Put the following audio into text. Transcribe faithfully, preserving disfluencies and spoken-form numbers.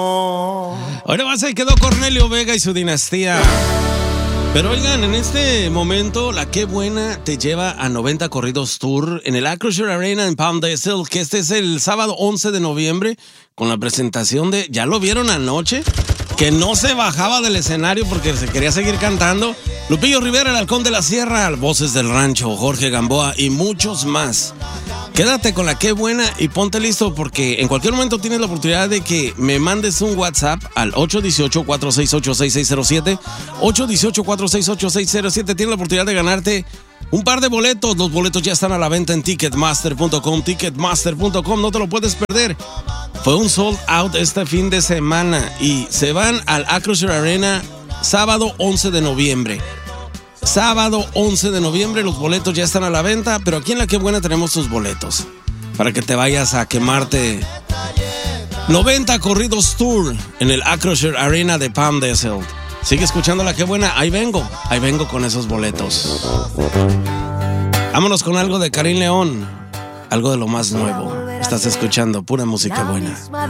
Hoy nomás ahí quedó Cornelio Vega y su dinastía. Pero oigan, en este momento, la Qué Buena te lleva a noventa Corridos Tour en el Acrisure Arena en Palm Desert, que este es el sábado once de noviembre, con la presentación de, ¿ya lo vieron anoche? Que no se bajaba del escenario porque se quería seguir cantando. Lupillo Rivera, el Halcón de la Sierra, Voces del Rancho, Jorge Gamboa y muchos más. Quédate con la Qué Buena y ponte listo porque en cualquier momento tienes la oportunidad de que me mandes un WhatsApp al ocho uno ocho, cuatro seis ocho, seis seis cero siete. ocho uno ocho, cuatro seis ocho, seis seis cero siete. Tienes la oportunidad de ganarte un par de boletos. Los boletos ya están a la venta en ticketmaster punto com. ticketmaster punto com, no te lo puedes perder. Fue un sold out este fin de semana y se van al Acrisure Arena sábado once de noviembre. Sábado once de noviembre, los boletos ya están a la venta, pero aquí en La Qué Buena tenemos tus boletos para que te vayas a quemarte. noventa Corridos Tour en el Acrisure Arena de Palm Desert. Sigue escuchando La Qué Buena, ahí vengo, ahí vengo con esos boletos. Vámonos con algo de Karim León, algo de lo más nuevo. Estás escuchando pura música buena.